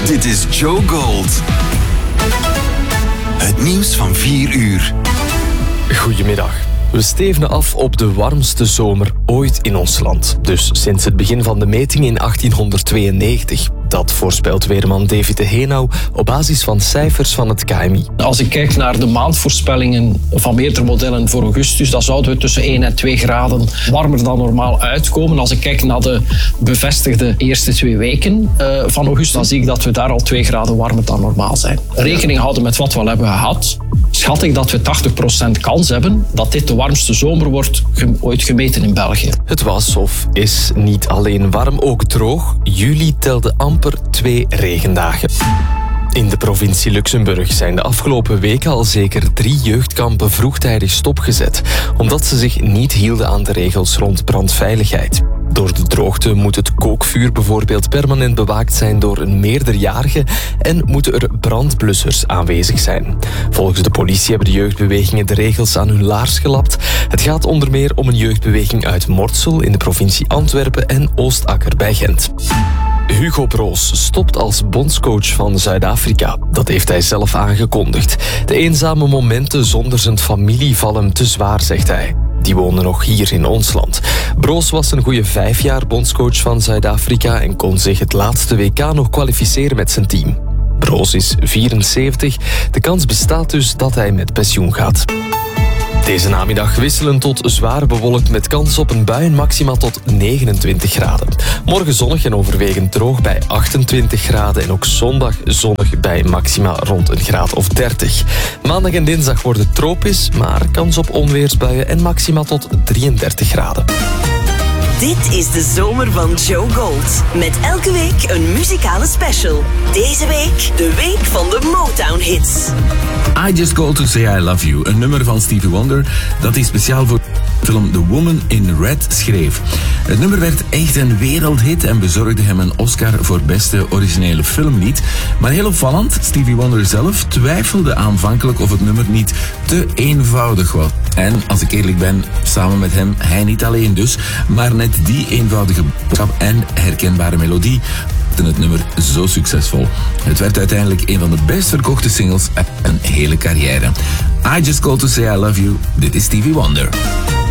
Dit is Joe Gold. Het nieuws van 4 uur. Goedemiddag. We stevenen af op de warmste zomer ooit in ons land. Dus sinds het begin van de meting in 1892. Dat voorspelt weerman David de Heenau op basis van cijfers van het KMI. Als ik kijk naar de maandvoorspellingen van meerdere modellen voor augustus, dan zouden we tussen 1 en 2 graden warmer dan normaal uitkomen. Als ik kijk naar de bevestigde eerste 2 weken van augustus, dan zie ik dat we daar al 2 graden warmer dan normaal zijn. Rekening houden met wat we al hebben gehad, schat ik dat we 80% kans hebben dat dit de warmste zomer wordt ooit gemeten in België. Het was of is niet alleen warm, ook droog. Juli telde amper 2 regendagen. In de provincie Luxemburg zijn de afgelopen weken al zeker 3 jeugdkampen vroegtijdig stopgezet, omdat ze zich niet hielden aan de regels rond brandveiligheid. Door de droogte moet het kookvuur bijvoorbeeld permanent bewaakt zijn door een meerderjarige en moeten er brandblussers aanwezig zijn. Volgens de politie hebben de jeugdbewegingen de regels aan hun laars gelapt. Het gaat onder meer om een jeugdbeweging uit Mortsel in de provincie Antwerpen en Oostakker bij Gent. Hugo Broos stopt als bondscoach van Zuid-Afrika. Dat heeft hij zelf aangekondigd. De eenzame momenten zonder zijn familie vallen hem te zwaar, zegt hij. Die wonen nog hier in ons land. Broos was een goede 5 jaar bondscoach van Zuid-Afrika en kon zich het laatste WK nog kwalificeren met zijn team. Broos is 74. De kans bestaat dus dat hij met pensioen gaat. Deze namiddag wisselen tot zwaar bewolkt met kans op een bui, maximaal tot 29 graden. Morgen zonnig en overwegend droog bij 28 graden en ook zondag zonnig bij maxima rond een graad of 30. Maandag en dinsdag worden tropisch, maar kans op onweersbuien en maxima tot 33 graden. Dit is de zomer van Joe Gold. Met elke week een muzikale special. Deze week de week van de Motown-hits. I Just Called to Say I Love You, een nummer van Stevie Wonder dat hij speciaal voor de film The Woman in Red schreef. Het nummer werd echt een wereldhit en bezorgde hem een Oscar voor beste originele filmlied. Maar heel opvallend, Stevie Wonder zelf twijfelde aanvankelijk of het nummer niet te eenvoudig was. En als ik eerlijk ben, samen met hem, hij niet alleen dus, maar net die eenvoudige boodschap en herkenbare melodie maakten het nummer zo succesvol. Het werd uiteindelijk een van de best verkochte singles uit een hele carrière. I Just Called to Say I Love You, dit is Stevie Wonder.